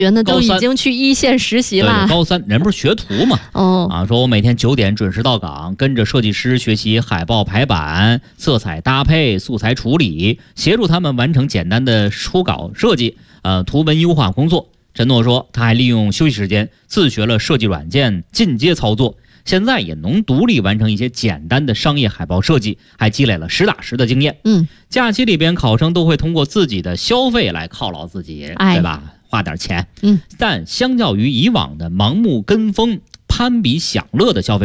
人呢都已经去一线实习了。 高3人不是学徒嘛？说我每天9点准时到岗，跟着设计师学习海报排版、色彩搭配、素材处理，协助他们完成简单的初稿设计、图文优化工作。陈诺说，他还利用休息时间自学了设计软件，进阶操作。现在也能独立完成一些简单的商业海报设计，还积累了实打实的经验。假期里边考生都会通过自己的消费来犒劳自己，对吧？花点钱。但相较于以往的盲目跟风、攀比享乐的消费